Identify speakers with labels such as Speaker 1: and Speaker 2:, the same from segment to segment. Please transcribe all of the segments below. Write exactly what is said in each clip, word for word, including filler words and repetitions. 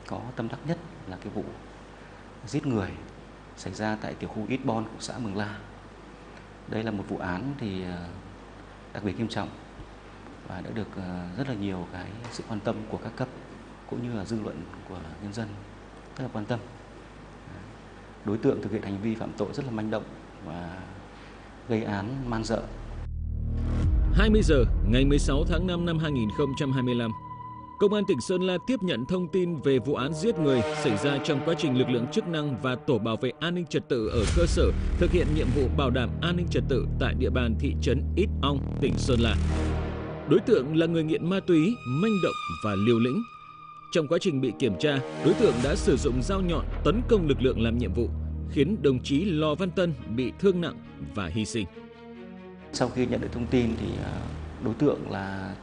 Speaker 1: có tâm đắc nhất là cái vụ giết người xảy ra tại tiểu khu Ít Bon của xã Mường La. Đây là một vụ án thì đặc biệt nghiêm trọng và đã được rất là nhiều cái sự quan tâm của các cấp cũng như là dư luận của nhân dân rất là quan tâm. Đối tượng thực hiện hành vi phạm tội rất là manh động và gây án man rợ.
Speaker 2: hai mươi giờ ngày mười sáu tháng năm năm hai nghìn không trăm hai mươi lăm, Công an tỉnh Sơn La tiếp nhận thông tin về vụ án giết người xảy ra trong quá trình lực lượng chức năng và tổ bảo vệ an ninh trật tự ở cơ sở thực hiện nhiệm vụ bảo đảm an ninh trật tự tại địa bàn thị trấn Ít Ong, tỉnh Sơn La. Đối tượng là người nghiện ma túy, manh động và liều lĩnh. Trong quá trình bị kiểm tra, đối tượng đã sử dụng dao nhọn tấn công lực lượng làm nhiệm vụ, khiến đồng chí Lò Văn Tân bị thương nặng và hy sinh.
Speaker 1: Sau khi nhận được thông tin thì đối tượng là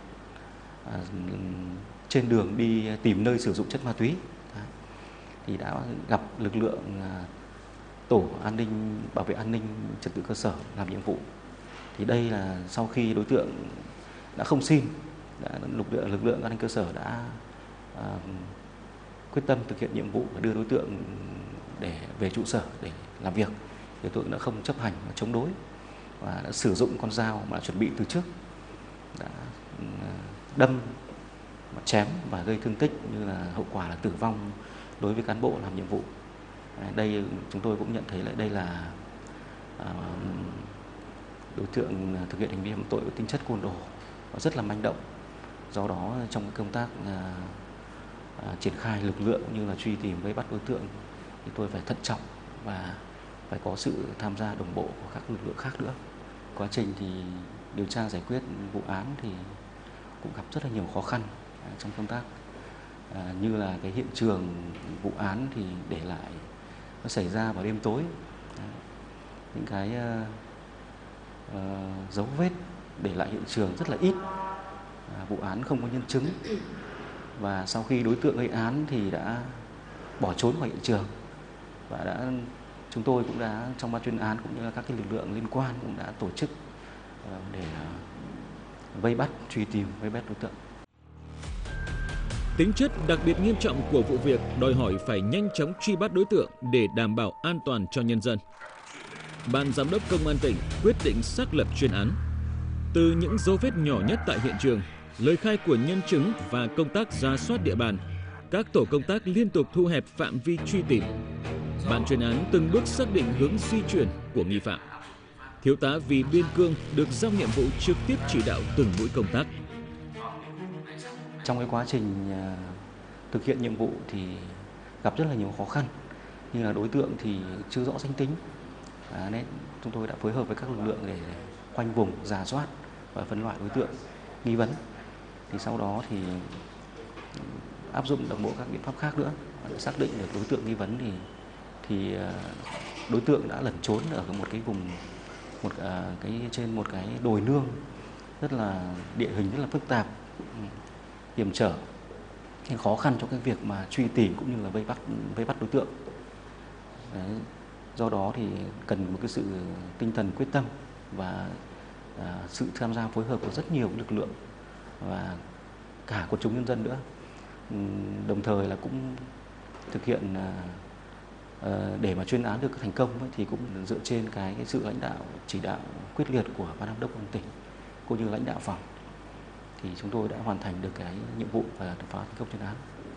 Speaker 1: trên đường đi tìm nơi sử dụng chất ma túy thì đã gặp lực lượng tổ an ninh bảo vệ an ninh trật tự cơ sở làm nhiệm vụ. Thì đây là sau khi đối tượng đã không xin, đã, lực lượng lực lượng an ninh cơ sở đã à, quyết tâm thực hiện nhiệm vụ và đưa đối tượng để về trụ sở để làm việc. Thì đối tượng đã không chấp hành và chống đối và đã sử dụng con dao mà đã chuẩn bị từ trước, đã đâm, chém và gây thương tích, như là hậu quả là tử vong đối với cán bộ làm nhiệm vụ. Đây chúng tôi cũng nhận thấy là đây là à, đối tượng thực hiện hành vi phạm tội có tính chất côn đồ và rất là manh động. Do đó trong công tác à, à, triển khai lực lượng như là truy tìm vây bắt đối tượng thì tôi phải thận trọng và phải có sự tham gia đồng bộ của các lực lượng khác nữa. Quá trình thì điều tra giải quyết vụ án thì cũng gặp rất là nhiều khó khăn à, trong công tác à, như là cái hiện trường vụ án thì để lại nó xảy ra vào đêm tối, à, những cái uh, uh, dấu vết để lại hiện trường rất là ít, à, vụ án không có nhân chứng và sau khi đối tượng gây án thì đã bỏ trốn khỏi hiện trường và đã chúng tôi cũng đã trong ban chuyên án cũng như là các cái lực lượng liên quan cũng đã tổ chức uh, để uh, vây bắt truy tìm vây bắt đối tượng.
Speaker 2: Tính chất đặc biệt nghiêm trọng của vụ việc đòi hỏi phải nhanh chóng truy bắt đối tượng để đảm bảo an toàn cho nhân dân. Ban giám đốc công an tỉnh quyết định xác lập chuyên án. Từ những dấu vết nhỏ nhất tại hiện trường, lời khai của nhân chứng và công tác rà soát địa bàn, các tổ công tác liên tục thu hẹp phạm vi truy tìm. Ban chuyên án từng bước xác định hướng di chuyển của nghi phạm. Thiếu tá Vì Biên Cương được giao nhiệm vụ trực tiếp chỉ đạo từng mũi công tác.
Speaker 1: Trong cái quá trình uh, thực hiện nhiệm vụ thì gặp rất là nhiều khó khăn, như là đối tượng thì chưa rõ danh tính, à, nên chúng tôi đã phối hợp với các lực lượng để khoanh vùng, rà soát và phân loại đối tượng nghi vấn. Thì sau đó thì áp dụng đồng bộ các biện pháp khác nữa để xác định được đối tượng nghi vấn thì thì uh, đối tượng đã lẩn trốn ở một cái vùng một uh, cái trên một cái đồi nương rất là địa hình rất là phức tạp, hiểm trở, khó khăn cho cái việc mà truy tìm cũng như là vây bắt vây bắt đối tượng. Đấy. Do đó thì cần một cái sự tinh thần quyết tâm và à, sự tham gia phối hợp của rất nhiều lực lượng và cả quần chúng nhân dân nữa. Đồng thời là cũng thực hiện à, à, để mà chuyên án được thành công ấy, thì cũng dựa trên cái, cái sự lãnh đạo chỉ đạo quyết liệt của ban giám đốc công an tỉnh cũng như lãnh đạo phòng. Thì chúng tôi đã hoàn thành được cái nhiệm vụ và phá thành công chuyên án.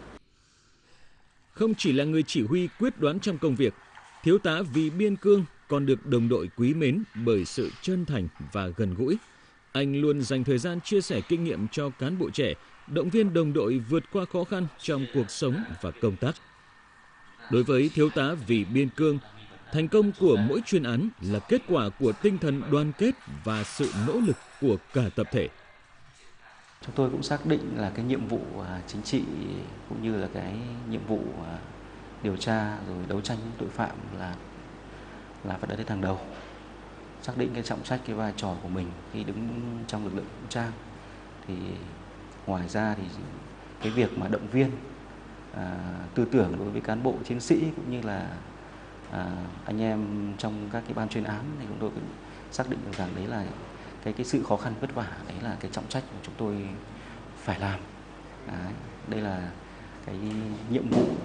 Speaker 2: Không chỉ là người chỉ huy quyết đoán trong công việc, thiếu tá Vì Biên Cương còn được đồng đội quý mến bởi sự chân thành và gần gũi. Anh luôn dành thời gian chia sẻ kinh nghiệm cho cán bộ trẻ, động viên đồng đội vượt qua khó khăn trong cuộc sống và công tác. Đối với thiếu tá Vì Biên Cương, thành công của mỗi chuyên án là kết quả của tinh thần đoàn kết và sự nỗ lực của cả tập thể.
Speaker 1: Chúng tôi cũng xác định là cái nhiệm vụ chính trị cũng như là cái nhiệm vụ điều tra rồi đấu tranh tội phạm là là phải đặt lên hàng đầu. Xác định cái trọng trách, cái vai trò của mình khi đứng trong lực lượng vũ trang. Thì ngoài ra thì cái việc mà động viên à, tư tưởng đối với cán bộ chiến sĩ cũng như là à, anh em trong các cái ban chuyên án thì chúng tôi cũng xác định được rằng đấy là cái cái sự khó khăn vất vả, đấy là cái trọng trách mà chúng tôi phải làm. Đấy, đây là cái nhiệm vụ